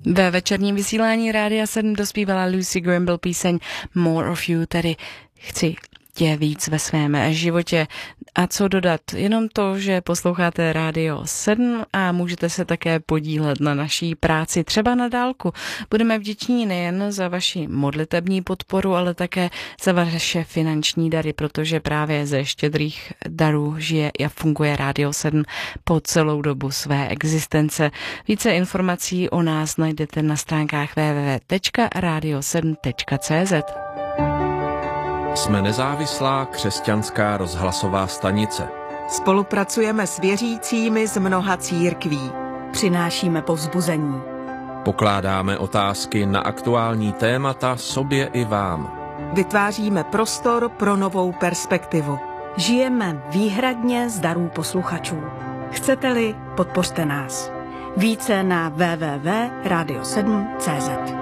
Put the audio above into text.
Ve večerním vysílání Rádia 7 dospívala Lucy Grimble píseň More of You, tedy Chci tě víc ve svém životě. A co dodat? Jenom to, že posloucháte Rádio 7 a můžete se také podílet na naší práci třeba na dálku. Budeme vděční nejen za vaši modlitební podporu, ale také za vaše finanční dary, protože právě ze štědrých darů žije a funguje Rádio 7 po celou dobu své existence. Více informací o nás najdete na stránkách www.radio7.cz. Jsme nezávislá křesťanská rozhlasová stanice. Spolupracujeme s věřícími z mnoha církví. Přinášíme povzbuzení. Pokládáme otázky na aktuální témata sobě i vám. Vytváříme prostor pro novou perspektivu. Žijeme výhradně z darů posluchačů. Chcete-li, podpořte nás. Více na www.radio7.cz.